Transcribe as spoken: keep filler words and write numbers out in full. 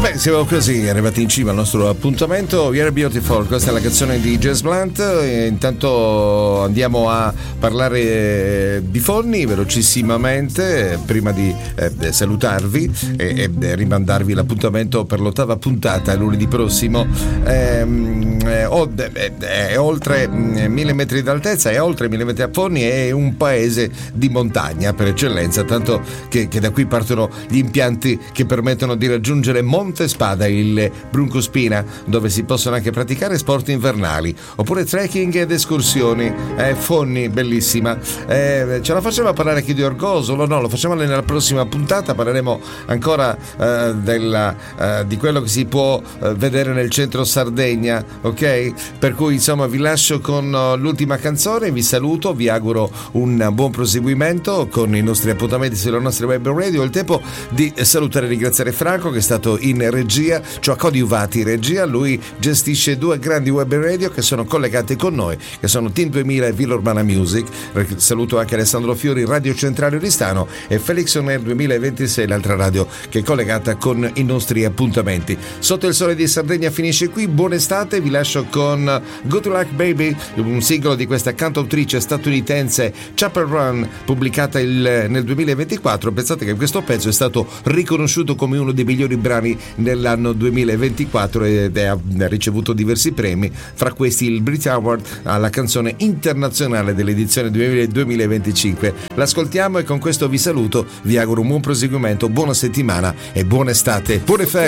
Beh, siamo così arrivati in cima al nostro appuntamento. You're Beautiful, questa è la canzone di Jazz Blunt. E intanto andiamo a parlare di Forni velocissimamente prima di eh, salutarvi e, e rimandarvi l'appuntamento per l'ottava puntata lunedì prossimo. Ehm, eh, oh, eh, è oltre mille metri d'altezza, è oltre mille metri a Forni, è un paese di montagna per eccellenza, tanto che, che da qui partono gli impianti che permettono di raggiungere Monte Spada, il Bruncospina, dove si possono anche praticare sport invernali oppure trekking ed escursioni. eh, Forni, bellissima. Eh, ce la facciamo a parlare anche di Orgosolo? No, lo facciamo nella prossima puntata. Parleremo ancora eh, della, eh, di quello che si può eh, vedere nel centro Sardegna, ok? Per cui insomma vi lascio con uh, l'ultima canzone, vi saluto, vi auguro un buon proseguimento con i nostri appuntamenti sulla nostra web radio. È il tempo di salutare e ringraziare Franco, che è stato in regia, cioè coadiuvati in regia. Lui gestisce due grandi web radio che sono collegate con noi, che sono Team duemila e Villa Urbana Music. Saluto anche Alessandro Fiori, Radio Centrale Oristano, e Felix On Air duemilaventisei, l'altra radio che è collegata con i nostri appuntamenti. Sotto il sole di Sardegna finisce qui. Buona estate, vi lascio con Good Luck Baby, un singolo di questa cantautrice statunitense Chapel Run, pubblicata il, nel duemilaventiquattro. Pensate che questo pezzo è stato riconosciuto come uno dei migliori brani nell'anno duemilaventiquattro ed ha ricevuto diversi premi, fra questi il Brit Award alla canzone internazionale dell'edizione duemilaventicinque. L'ascoltiamo e con questo vi saluto, vi auguro un buon proseguimento, buona settimana e buona estate. Buone ferie!